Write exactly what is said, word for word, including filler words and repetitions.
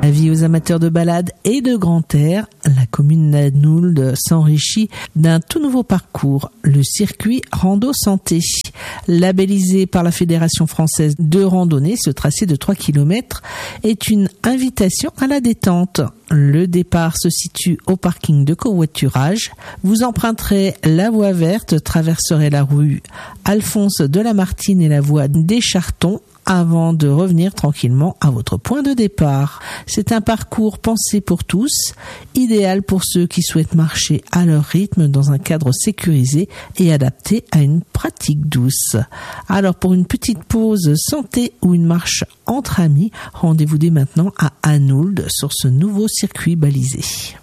Avis aux amateurs de balade et de grand air, la commune d'Anould s'enrichit d'un tout nouveau parcours, le circuit Rando Santé. Labellisé par la Fédération française de randonnée, ce tracé de trois kilomètres est une invitation à la détente. Le départ se situe au parking de covoiturage. Vous emprunterez la voie verte, traverserez la rue Alphonse de Lamartine et la voie des Chartons avant de revenir tranquillement à votre point de départ. C'est un parcours pensé pour tous, idéal pour ceux qui souhaitent marcher à leur rythme dans un cadre sécurisé et adapté à une pratique douce. Alors pour une petite pause santé ou une marche entre amis, rendez-vous dès maintenant à Anould sur ce nouveau circuit balisé.